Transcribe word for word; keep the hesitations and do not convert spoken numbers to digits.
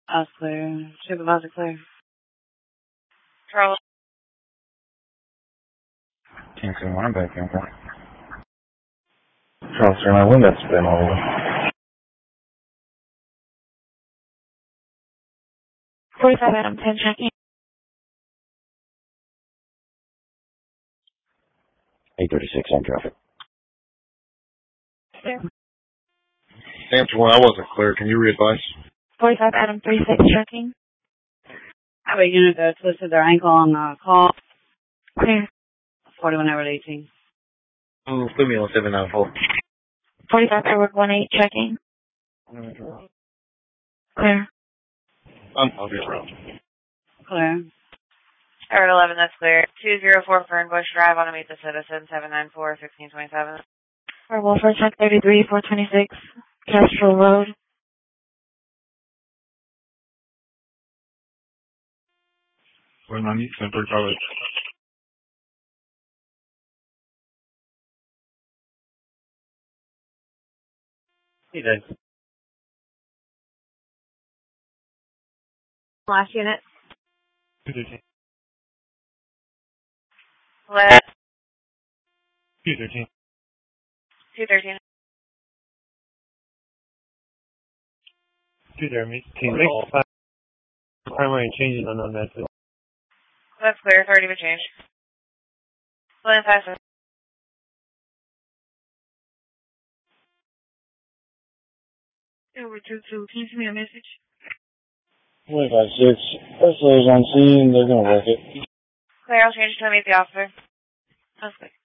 That's clear. Supervisor clear. Charles. Can't see one back in front. Charles, turn my window spin over. forty-five Adam ten checking. eight thirty-six on traffic. Clear. Answer one, I wasn't clear. Can you re-advise? forty-five Adam three six checking. Have a unit that twisted their ankle on the call. Clear. forty-one Edward eighteen. Oh, put me on seven nine four. forty-five Edward one eight checking. Clear. I'm on this route. Clear. Edward eleven, that's clear. two zero four Fernbush Drive, on to meet the citizen, seven nine four, fifteen twenty-seven. For Wolford check thirty-three four twenty-six. Kestrel Road. When I need Center College. Hey, Dave. Last unit. two thirteen. Let two thirteen. two thirteen. two thirteen. Primary changes on that message. That's clear, authority to change. Glenn Tyson. Edward two two, can you send me a message? twenty-five six. S O's on scene. They're going to work it. Clear, I'll change to meet the officer. That's good.